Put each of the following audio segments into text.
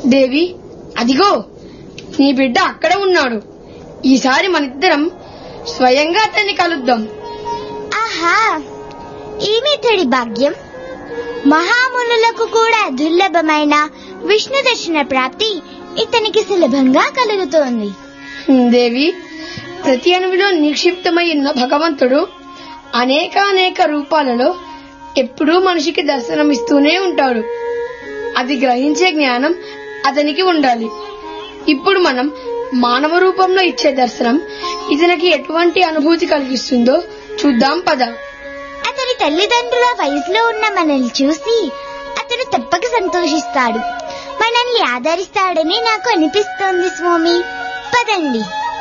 దేవి, అదిగో నీ బిడ్డ అక్కడ ఉన్నాడు. ఈసారి మనిద్దరం స్వయంగా అతన్ని కలుద్దాం. ఆహా, ఏమితడి భాగ్యం! మహామునులకు కూడా దుర్లభమైన విష్ణు దర్శన ప్రాప్తి ఇతనికి సులభంగా కలుగుతోంది. దేవి, ప్రతి అణువులో నిక్షిప్తమై ఉన్న భగవంతుడు అనేక రూపాలలో ఎప్పుడూ మనిషికి దర్శనమిస్తూనే ఉంటాడు. అది గ్రహించే జ్ఞానం అతనికి ఉండాలి. ఇప్పుడు మనం మానవ రూపంలో ఇచ్చే దర్శనం ఇతనికి ఎటువంటి అనుభూతి కలిగిస్తుందో చూద్దాం పద. అతని తల్లిదండ్రుల వయసులో ఉన్న మనల్ని చూసి అతను తప్పక సంతోషిస్తాడు, మనల్ని ఆదరిస్తాడని నాకు అనిపిస్తోంది స్వామి. పదండి.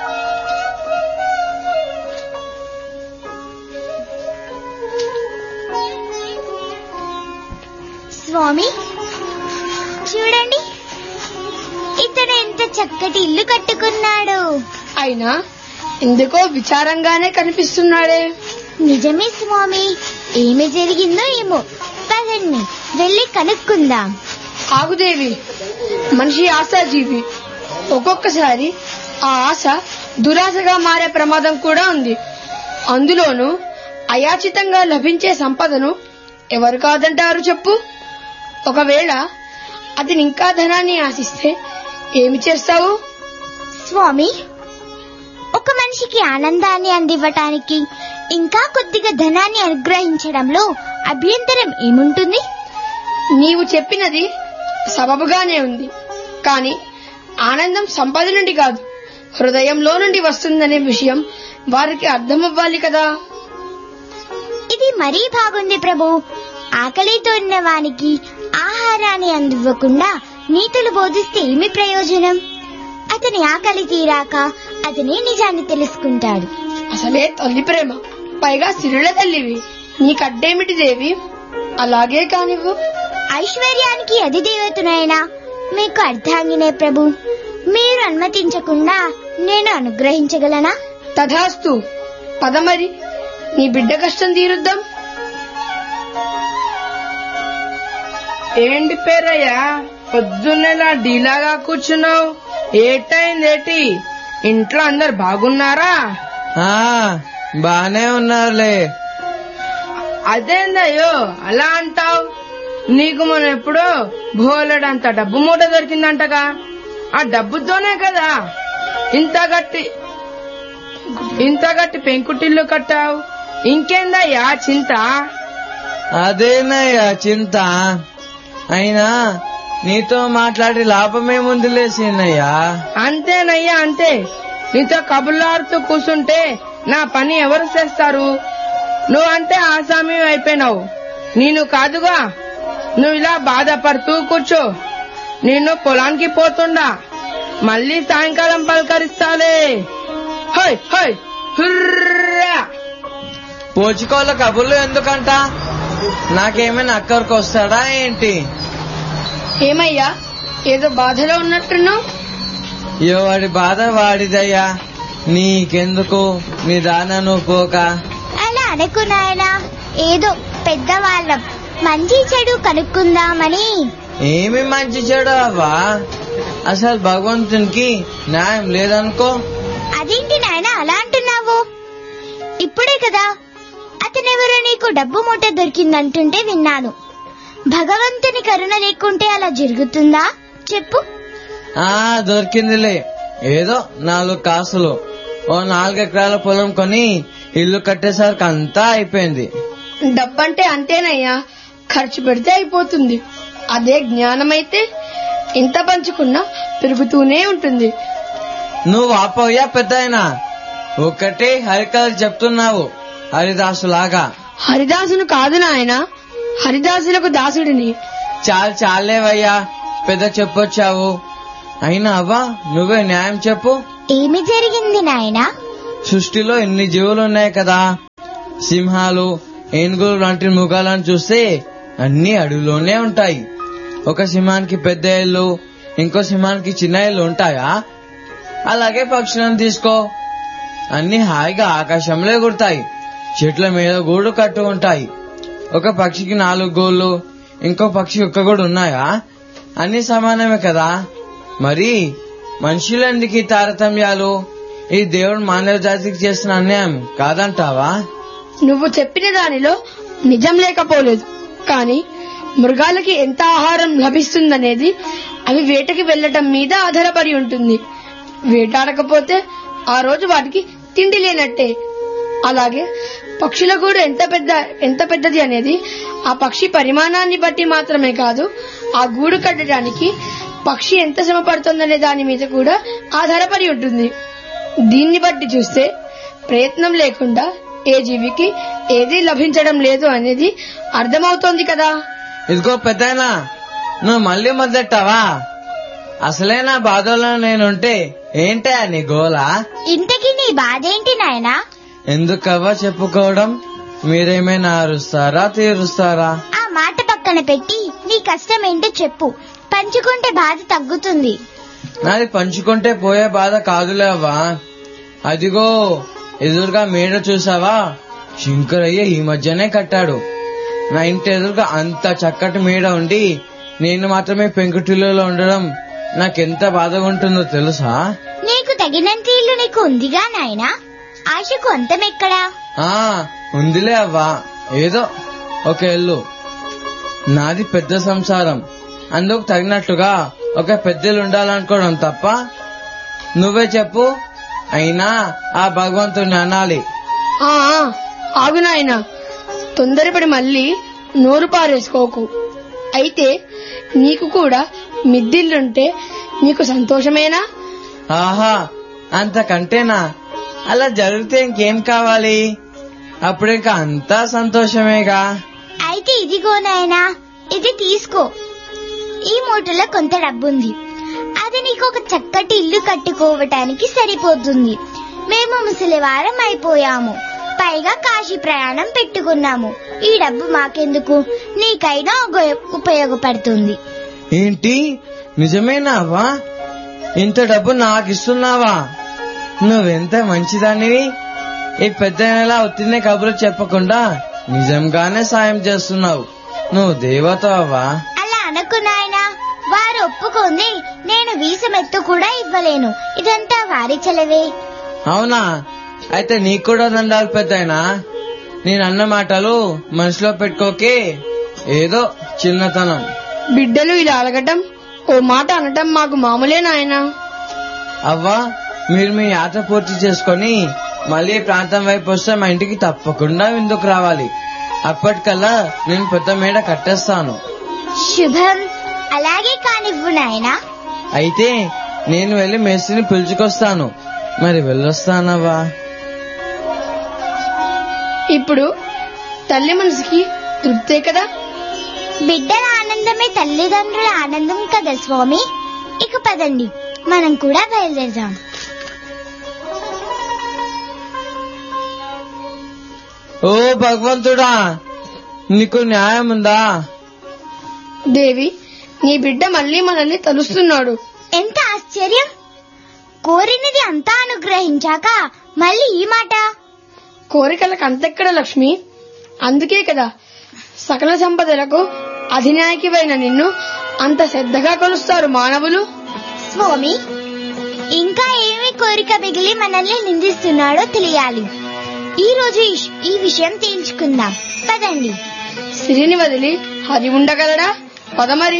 స్వామి చూడండి, ఇతను ఎంత చక్కటి ఇల్లు కట్టుకున్నాడు. అయినా ఎందుకో విచారంగానే కనిపిస్తున్నాడే. నిజమే స్వామి, ఏమి జరిగిందో ఏమో. పదండి వెళ్ళి కనుక్కుందాం. ఆగుదేవి, మనిషి ఆశాజీవి. ఒక్కొక్కసారి ఆ ఆశ దురాశగా మారే ప్రమాదం కూడా ఉంది. అందులోనూ అయాచితంగా లభించే సంపదను ఎవరు కాదంటారు చెప్పు? ఒకవేళ అతను ఇంకా ధనాన్ని ఆశిస్తే ఏమి చేస్తావు? స్వామి, ఒక మనిషికి ఆనందాన్ని అందివ్వటానికి ఇంకా కొద్దిగా ధనాన్ని అనుగ్రహించడంలో అభ్యంతరం ఏముంటుంది? నీవు చెప్పినది సబబుగానే ఉంది. కాని ఆనందం సంపద నుండి కాదు, హృదయంలో నుండి వస్తుందనే విషయం వారికి అర్థమవ్వాలి కదా. ఇది మరీ బాగుంది ప్రభు. ఆకలితో ఉన్న వానికి ఆహారాన్ని అందివ్వకుండా నీతులు బోధిస్తే ఏమి ప్రయోజనం? అతని ఆకలి తీరాక అతని నిజాన్ని తెలుసుకుంటాడు. అసలే తల్లి ప్రేమ, పైగా సిరుల తల్లివి, నీకడ్డేమిటి దేవి? అలాగే కానివ్వు. ఐశ్వర్యానికి అధిదేవతనైనా మీకు అర్ధాంగినే ప్రభు. మీరు అనుమతించకుండా నేను అనుగ్రహించగలనా? తథాస్తు. పద మరి, నీ బిడ్డ కష్టం తీరుద్దాం. ఏంటి పేరయ్యా, పొద్దున్నేలా డీలాగా కూర్చున్నావు? ఏటైందేటి? ఇంట్లో అందరు బాగున్నారా? బానే ఉన్నారులే. అదేందయ్యో అలా అంటావు? నీకు మనం ఎప్పుడో బోలెడంత డబ్బు మూట దొరికిందంటగా. ఆ డబ్బుతోనే కదా ఇంత గట్టి పెంకుటిల్లు కట్టావు. ఇంకేందయ్యా చింత? అదేనయ్యా చింత. అయినా నీతో మాట్లాడి లాభమేముందిలే సీనయ్యా. అంతేనయ్యా అంతే. నీతో కబుర్లాడుతూ కూర్చుంటే నా పని ఎవరు చేస్తారు? నువ్వంటే ఆసామి అయిపోయినావు. నేను కాదుగా. నువ్వు ఇలా బాధపడుతూ కూర్చో. నేను పొలానికి పోతుండా, మళ్ళీ సాయంకాలం పలకరిస్తాలే. High high Hurra. పోచుకోళ్ళ కబుర్లు ఎందుకంట? నాకేమైనా అక్కడికి వస్తాడా ఏంటి? ఏమయ్యా, ఏదో బాధలో ఉన్నట్టున్నావు? వాడి బాధ వాడిదయ్యా, నీకెందుకు? నీ దాన నువ్వు పోక. అలా అనుకున్నాయనా, ఏదో పెద్దవాళ్ళం మంచి చెడు కనుక్కుందామని. ఏమి మంచి చెడు అవ్వా? అసలు భగవంతునికి న్యాయం లేదనుకో. అదేంటి నాయన అలా అంటున్నావు? ఇప్పుడే కదా అతనెవరో నీకు డబ్బు మూట దొరికిందంటుంటే విన్నాను. భగవంతుని కరుణ లేకుంటే అలా జరుగుతుందా చెప్పు? దొరికిందిలే. ఏదో 4 కాసులు, 4 ఎకరాల పొలం కొని ఇల్లు కట్టేసరికి అంతా అయిపోయింది. డబ్బంటే అంతేనయ్యా, ఖర్చు పెడితే అయిపోతుంది. అదే జ్ఞానమైతే ఎంత పంచుకున్నా పెరుగుతూనే ఉంటుంది. నువ్వు ఆపోయా పెద్దాయనా, ఒకటే హరికథలు చెప్తున్నావు హరిదాసులాగా. హరిదాసును కాదు నాయనా, హరిదాసులకు దాసుడిని. చాలేవయ్యా, పెద్ద చెప్పొచ్చావు. అయినా అవ్వా, నువ్వే న్యాయం చెప్పు. ఏమి జరిగింది నాయనా? సృష్టిలో ఎన్ని జీవులు ఉన్నాయి కదా. సింహాలు, ఏనుగులు లాంటి మృగాలను చూస్తే అన్ని అడవిలోనే ఉంటాయి. ఒక సింహానికి పెద్ద ఇల్లు, ఇంకో సింహానికి చిన్న ఇల్లు ఉంటాయా? అలాగే పక్షులను తీసుకో, అన్ని హాయిగా ఆకాశంలో ఎగురుతాయి, చెట్ల మీద గూడు కట్టు ఉంటాయి. ఒక పక్షికి 4 గోళ్లు, ఇంకో పక్షి 1 గూడు ఉన్నాయా? అన్ని సమానమే కదా. మరి మనుషులు ఎందుకు ఈ తారతమ్యాలు? ఈ దేవుడు మానవ జాతికి చేసిన అన్యాయం కాదంటావా? నువ్వు చెప్పిన దానిలో నిజం లేకపోలేదు, కానీ మృగాలకి ఎంత ఆహారం లభిస్తుందనేది అవి వేటకి వెళ్లటం మీద ఆధారపడి ఉంటుంది. వేటాడకపోతే ఆ రోజు వాటికి తిండి లేనట్టే. అలాగే పక్షుల గూడు ఎంత పెద్దది అనేది ఆ పక్షి పరిమాణాన్ని బట్టి మాత్రమే కాదు, ఆ గూడు కట్టడానికి పక్షి ఎంత శ్రమ పడుతుందనే దాని మీద కూడా ఆధారపడి ఉంటుంది. దీన్ని బట్టి చూస్తే ప్రయత్నం లేకుండా ఏ జీవికి ఏదీ లభించడం లేదు అనేది అర్థమవుతోంది కదా. ఇదిగో పెద్దయినా, నువ్వు మళ్ళీ మొదలెట్టావా? అసలే నా బాధలో నేనుంటే ఏంటా నీ గోలా? ఇంతకీ నీ బాధేంటి నాయనా? ఎందుకవ్వా చెప్పుకోవడం? మీరేమైనా అరుస్తారా, తీరుస్తారా? ఆ మాట పక్కన పెట్టి నీ కష్టం ఏంటో చెప్పు. పంచుకుంటే బాధ తగ్గుతుంది. నాది పంచుకుంటే పోయే బాధ కాదులే అవ్వా. అదిగో ఎదురుగా మేడ చూసావా? శంకరయ్య ఈ మధ్యనే కట్టాడు. నా ఇంటి ఎదురుగా అంత చక్కటి మేడ ఉండి నేను మాత్రమే పెంకుటిల్లులో ఉండడం నాకెంత బాధగా ఉంటుందో తెలుసా? నీకు తగినంత ఇల్లు నీకు ఉందిగా నాయనా, ఆశకు అంతమెక్కడా? ఉందిలే అవ్వా, ఏదో ఒక ఇల్లు. నాది పెద్ద సంసారం, అందుకు తగినట్లుగా ఒక పెద్దలు ఉండాలనుకోవడం తప్ప. నువ్వే చెప్పు. అయినా ఆ భగవంతుని అనాలి. ఆగు నాయనా, తొందరపడి మళ్ళీ నోరు పారేసుకోకు. అయితే నీకు కూడా మిద్దిల్లుంటే నీకు సంతోషమేనా? ఆహా, అంతకంటేనా? అలా జరిగితే ఇంకేం కావాలి? అప్పుడింకా అంతా సంతోషమేగా. అయితే ఇదిగో నాయనా, ఇది తీసుకో. ఈ మూటలో కొంత డబ్బుంది. అది నీకు ఒక చక్కటి ఇల్లు కట్టుకోవటానికి సరిపోతుంది. మేము ముసలివారం అయిపోయాము, పైగా కాశీ ప్రయాణం పెట్టుకున్నాము. ఈ డబ్బు మాకెందుకు, నీకైనా ఉపయోగపడుతుంది. ఏంటి, నిజమేనావా? ఇంత డబ్బు నాకిస్తున్నావా? నువ్వెంత మంచిదానివి. ఈ పెద్ద నెల ఒత్తినే కబురు చెప్పకుండా నిజంగానే సాయం చేస్తున్నావు. నువ్వు దేవతవా? అలా అనుకు నాయనా, వారు ఒప్పుకుంది నేను వీసమెత్తు కూడా ఇవ్వలేను. ఇదంతా వారి చెలవే. అవునా? అయితే నీకు కూడా దండాలు పెద్దయినా. నేనన్న మాటలు మనసులో పెట్టుకోకే, ఏదో చిన్నతనం. బిడ్డలు ఇలా అడగటం, ఓ మాట అనటం మాకు మామూలే నాయనా. అవ్వా, మీరు మీ యాత్ర పూర్తి చేసుకుని మళ్ళీ ప్రాంతం వైపు వస్తే మా ఇంటికి తప్పకుండా విందుకు రావాలి. అప్పటికల్లా నేను పెద్ద మేడ కట్టేస్తాను. శుభం. అలాగే కానివ్వు నాయనా. అయితే నేను వెళ్లి మేస్త్రిని పిలుచుకొస్తాను. మరి వెళ్ళొస్తానవ్వా. ఇప్పుడు తల్లి మనసుకి తృప్తే కదా. బిడ్డల ఆనందమే తల్లిదండ్రుల ఆనందం కదా స్వామి. ఇక పదండి, మనం కూడా బయలుదేరదాం. ఓ భగవంతుడా, నీకు న్యాయం ఉందా? దేవి, నీ బిడ్డ మళ్ళీ మనల్ని తలుస్తున్నాడు. ఎంత ఆశ్చర్యం! కోరినది అంతా అనుగ్రహించాక మళ్ళీ ఈ మాట. కోరికలకు అంతెక్కడ లక్ష్మి. అందుకే కదా సకల సంపదలకు అధినాయకివైన నిన్ను అంత శ్రద్ధగా కొలుస్తారు మానవులు. స్వామి, ఇంకా ఏమి కోరిక మిగిలి మనల్ని నిందిస్తున్నాడో తెలియాలి. ఈ రోజు ఈ విషయం తేల్చుకుందాం. పదండి. సిరిని వదిలి హరి ఉండగలడా? పదమరి.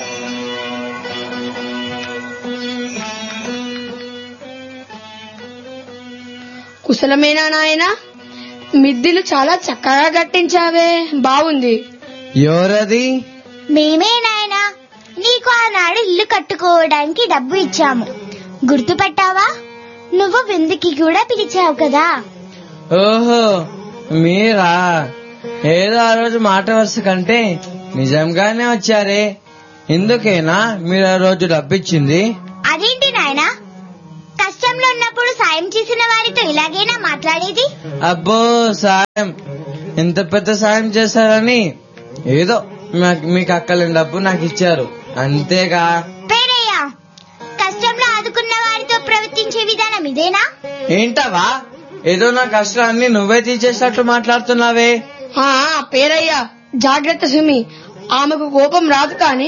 కుశలమేనా నాయనా? మిద్దిలు చాలా చక్కగా కట్టించావే, బాగుంది. ఎవరది? మేమే నాయనా. నీకు ఆనాడు ఇల్లు కట్టుకోవడానికి డబ్బు ఇచ్చాము, గుర్తుపట్టావా? నువ్వు విందుకి కూడా పిలిచావు కదా. ఓహో, మీరా? ఏదో ఆ రోజు మాట వరుస కంటే నిజంగానే వచ్చారే. ఎందుకేనా మీరు ఆ రోజు డబ్బిచ్చింది? అదేంటి నాయనా, కష్టంలో ఉన్నప్పుడు సాయం చేసిన వారితో ఇలాగైనా మాట్లాడేది? అబ్బో, సాయం? ఎంత పెద్ద సాయం చేశారని ఏదో మీకు అక్కలేని డబ్బు నాకు ఇచ్చారు, అంతేగా. పేరయ్యా, కష్టంలో ఆదుకున్న వారితో ప్రవర్తించే విధానం ఇదేనా? ఏంటవా, ఏదో నా కష్టాన్ని నువ్వే తీసేసినట్టు మాట్లాడుతున్నావే. పేరయ్యా, జాగ్రత్త సుమి. ఆమెకు కోపం రాదు, కాని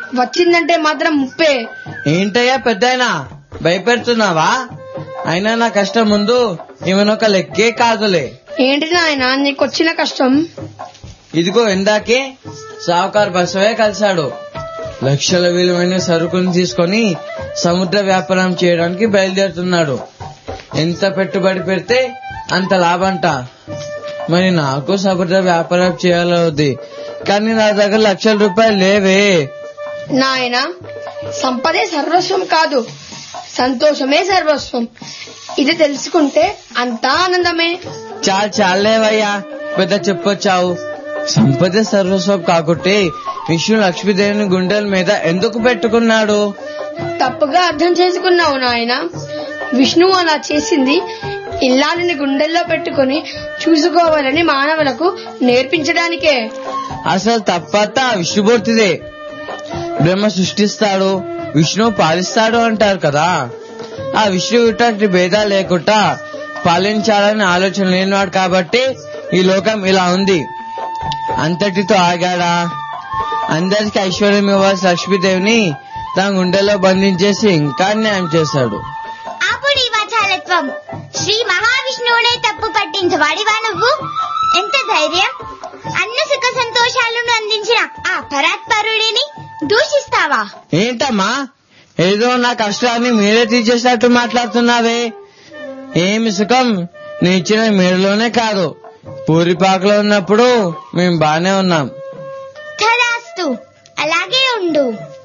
వచ్చిందంటే మాత్రం ముప్పే. ఏంటయ్యా పెద్దయినా భయపెడుతున్నావా? అయినా నా కష్టం ముందు ఈమెనొక లెక్కే కాదులే. ఏంటి నాయన నీకొచ్చిన కష్టం? ఇదిగో ఇందాకే సావుకారు బసవే కలిశాడు. లక్షల విలువైన సరుకుని తీసుకొని సముద్ర వ్యాపారం చేయడానికి బయలుదేరుతున్నాడు. ఎంత పెట్టుబడి పెడితే అంత లాభంట. మరి నాకు సముద్ర వ్యాపారం చేయాలవుద్ది, కానీ నా దగ్గర లక్షల రూపాయలు లేవే. నాయన సంపదే సర్వస్వం కాదు, సంతోషమే సర్వస్వం. ఇది తెలుసుకుంటే అంతా ఆనందమే. చాలేవయ్యా, పెద్ద చెప్పొచ్చావు. సంపద సర్వస్వం కాకుంటే విష్ణు లక్ష్మీదేవిని గుండెల మీద ఎందుకు పెట్టుకున్నాడు? తప్పుగా అర్థం చేసుకున్నావు నాయన. విష్ణువు అలా చేసింది ఇల్లాలిని గుండెల్లో పెట్టుకుని చూసుకోవాలని మానవులకు నేర్పించడానికే. అసలు తప్పంతా విష్ణుమూర్తిదే. బ్రహ్మ సృష్టిస్తాడు, విష్ణువు పాలిస్తాడు అంటారు కదా. ఆ విష్ణువు ఇట్లాంటి భేదాలు లేకుండా పాలించాలని ఆలోచన లేనివాడు కాబట్టి ఈ లోకం ఇలా ఉంది. అంతటితో ఆగాడా? అందరికి ఐశ్వర్యం ఇవ్వాల్సిన లక్ష్మీదేవిని తన గుండెలో బంధించేసి ఇంకా అన్యాయం చేశాడు. అప్పుడు ఈ వాచాలత్వం, శ్రీ మహావిష్ణువునే తప్పు పట్టించవాడివా నువ్వు? ఎంత ధైర్యం! అన్న సుఖ సంతోషాలను అందించిన ఆ పరాత్పరుడిని దూషిస్తావా? ఏంటమ్మా, ఏదో నా కష్టాన్ని మీరే తీర్చేసినట్టు మాట్లాడుతున్నావే. ఏమి సుఖం నీ ఇచ్చిన మీరులోనే కాదు, పూరిపాకలో ఉన్నప్పుడు మేం బానే ఉన్నాం. తదాస్తు, అలాగే ఉండు.